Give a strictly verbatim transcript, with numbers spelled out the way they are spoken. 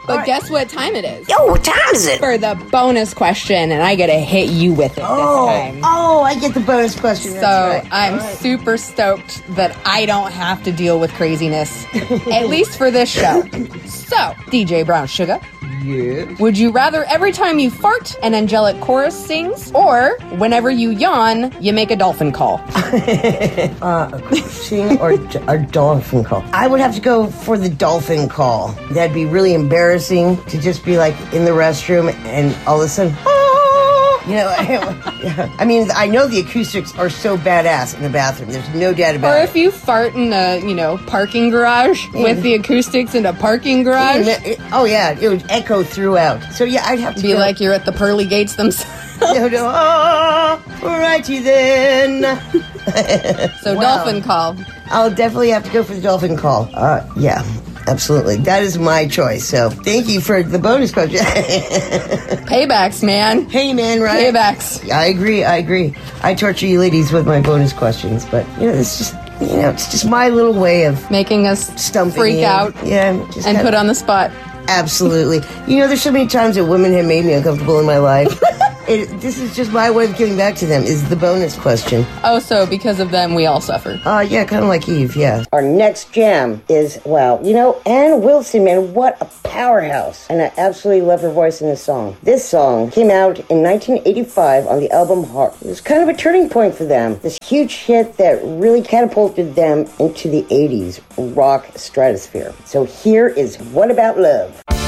But right. guess what time it is? Yo, what time is it? For the bonus question, and I get to hit you with it oh, this time. Oh, I get the bonus question. So That's right. I'm right. super stoked that I don't have to deal with craziness, at least for this show. So, D J Brown Sugar. Yeah. Would you rather every time you fart, an angelic chorus sings, or whenever you yawn, you make a dolphin call? uh, a sing or a dolphin call? I would have to go for the dolphin call. That'd be really embarrassing to just be like in the restroom and all of a sudden, ah! you know, I, I mean, I know the acoustics are so badass in the bathroom. There's no doubt about Or it. if you fart in a, you know, parking garage Mm. with the acoustics in a parking garage. Oh, yeah, it would echo throughout. So, yeah, I'd have to Be go. like you're at the pearly gates themselves. No, no, oh, righty then. So Wow. dolphin call. I'll definitely have to go for the dolphin call. Uh, yeah, absolutely. That is my choice. So thank you for the bonus question. Paybacks, man. Hey, man, right? Paybacks. I agree. I agree. I torture you ladies with my bonus questions, but you know, it's just you know, it's just my little way of Making us stumping freak you. out Yeah, just and kinda- put on the spot. Absolutely. You know, there's so many times that women have made me uncomfortable in my life. It, this is just my way of giving back to them, is the bonus question. Oh, so because of them, we all suffer. Uh, yeah, kind of like Eve, yeah. Our next jam is, wow, you know, Ann Wilson, man, what a powerhouse. And I absolutely love her voice in this song. This song came out in nineteen eighty-five on the album Heart. It was kind of a turning point for them. This huge hit that really catapulted them into the eighties rock stratosphere. So here is What About Love?